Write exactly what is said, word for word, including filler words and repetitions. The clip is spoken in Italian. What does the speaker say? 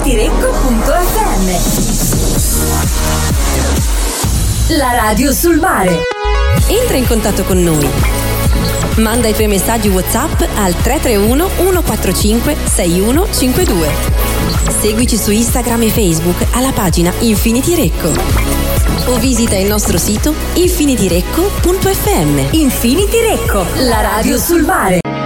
Infinidirecco punto effe emme. La radio sul mare. Entra in contatto con noi. Manda i tuoi messaggi WhatsApp al tre tre uno uno quattro cinque sei uno cinque due. Seguici su Instagram e Facebook alla pagina Infinity Recco. O visita il nostro sito infinidirecco punto effe emme. Infinity Recco, la radio sul mare.